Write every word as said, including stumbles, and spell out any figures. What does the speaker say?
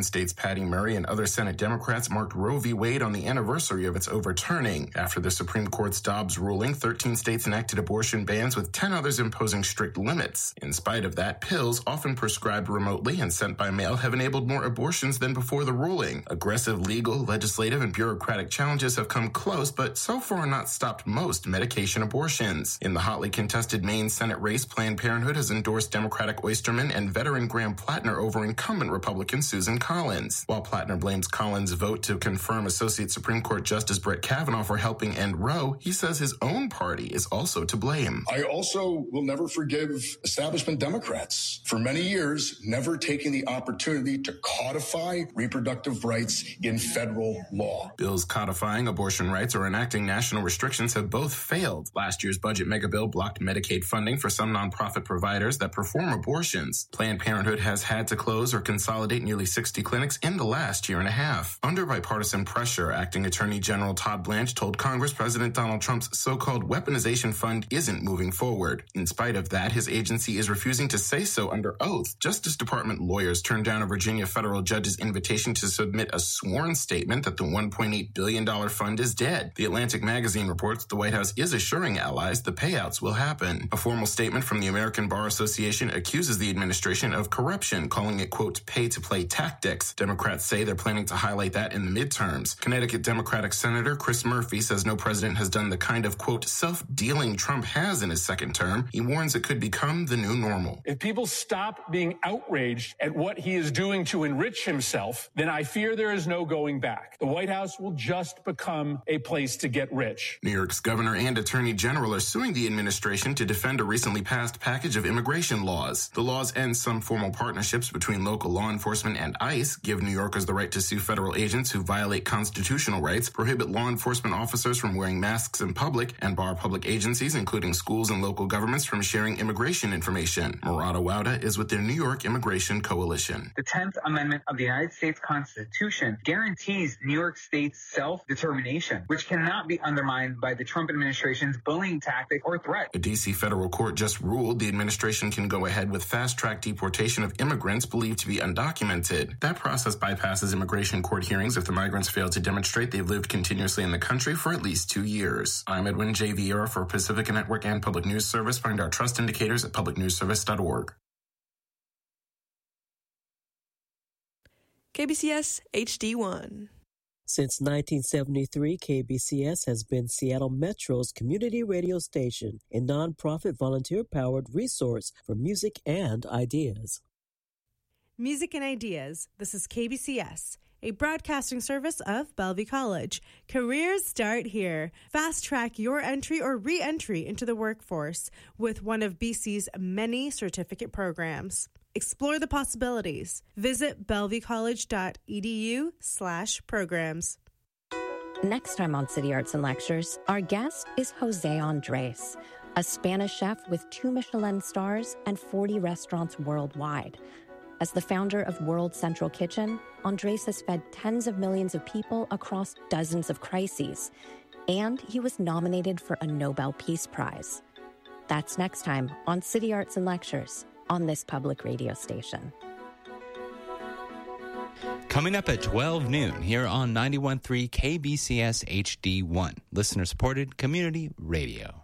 State's Patty Murray and other Senate Democrats marked Roe v. Wade on the anniversary of its overturning. After the Supreme Court's Dobbs ruling, thirteen states enacted abortion bans with ten others imposing strict limits. In spite of that, pills, often prescribed remotely and sent by mail, have enabled more abortions than before the ruling. Aggressive legal, legislative, and bureaucratic challenges have come close, but so far not stopped most medication abortions. In the hotly contested Maine Senate race, Planned Parenthood has endorsed Democratic Oysterman and veteran Graham Plattner over incumbent Republican Susan Collins. While Plattner blames Collins' vote to confirm Associate Supreme Court Justice Brett Kavanaugh for helping end Roe, he says his own party is also to blame. I also will never forgive establishment Democrats for many years never taking the opportunity to codify reproductive rights in federal law. Bills codifying abortion rights or enacting national restrictions have both failed. Last year's budget megabill blocked Medicaid funding for some nonprofit providers that perform abortions. Planned Parenthood has had to close or consolidate nearly sixty clinics in the last year and a half. Under bipartisan pressure, Acting Attorney General Todd Blanche told Congress President Donald Trump's so-called weaponization fund isn't moving forward. In spite of that, his agency is refusing to say so under oath. Justice Department lawyers turned down a Virginia federal judge's invitation to submit a sworn statement that the one point eight billion dollars fund is dead. The Atlantic magazine reports the White House is assuring allies the payouts will happen. A formal statement from the American Bar Association accuses the administration of corruption, calling it, quote, pay-to-play tactics. Democrats say they're planning to highlight that in the midterms. Connecticut Democratic Senator Chris Murphy says no president has done the kind of, quote, self-dealing Trump has in his second term. He warns it could become the new normal. If people stop being outraged at what he is doing to enrich himself, then I fear there is no going back. The White House will just become a place to get rich. New York's governor and attorney general are suing the administration to defend a recently passed package of immigration laws. The laws end some formal partnerships between local law enforcement and ICE, give New Yorkers the right to sue federal agents who violate constitutional rights, prohibit law enforcement officers from wearing masks in public, and bar public agencies, including schools and local governments, from sharing immigration information. Murata Wauda is with the New York Immigration Coalition. The tenth Amendment of the United States Constitution guarantees New York State's self-determination, which cannot be undermined by the Trump administration's bullying tactic or threat. A D C federal court just ruled the administration can go ahead with fast-track deportation of immigrants believed to be undocumented. That process bypasses immigration court hearings if the migrants fail to demonstrate they've lived continuously in the country for at least two years. I'm Edwin J. Vieira for Pacifica Network and Public News Service. Find our trust indicators at public news service dot org. K B C S H D one. Since nineteen seventy-three, K B C S has been Seattle Metro's community radio station, a nonprofit volunteer-powered resource for music and ideas. Music and ideas. This is K B C S, a broadcasting service of Bellevue College. Careers start here. Fast track your entry or re-entry into the workforce with one of B C's many certificate programs. Explore the possibilities. Visit bellevuecollege.edu slash programs. Next time on City Arts and Lectures, our guest is Jose Andres, a Spanish chef with two Michelin stars and forty restaurants worldwide. As the founder of World Central Kitchen, Andres has fed tens of millions of people across dozens of crises, and he was nominated for a Nobel Peace Prize. That's next time on City Arts and Lectures on this public radio station. Coming up at twelve noon here on ninety-one point three K B C S H D one, listener-supported community radio.